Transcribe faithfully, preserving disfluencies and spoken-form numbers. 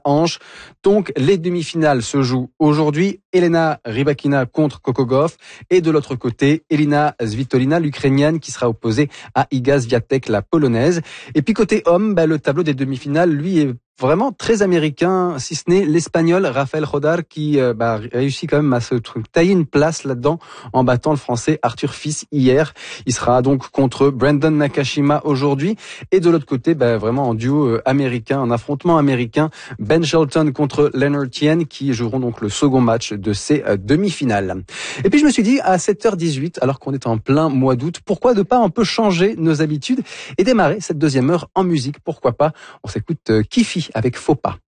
hanches. Donc les demi-finales se jouent aujourd'hui. Elena Rybakina contre Coco Gauff et de l'autre côté, Elina Svitolina, l'Ukrainienne, qui sera opposée à Iga Swiatek, la Polonaise. Et puis côté homme, bah, le tableau des demi-finales, lui, est vraiment très américain, si ce n'est l'Espagnol Rafael Jodar qui euh, bah, réussit quand même à se tailler une place là-dedans en battant le Français Arthur Fils hier. Il sera donc contre Brandon Nakashima aujourd'hui. Et de l'autre côté, bah, vraiment en duo euh, américain, un affrontement américain, Ben Shelton contre Leonard Tien qui joueront donc le second match de ces euh, demi-finales. Et puis je me suis dit, à sept heures dix-huit, alors qu'on est en plein mois d'août, pourquoi ne pas un peu changer nos habitudes et démarrer cette deuxième heure en musique? Pourquoi pas? On s'écoute euh, Kifi avec Faux pas.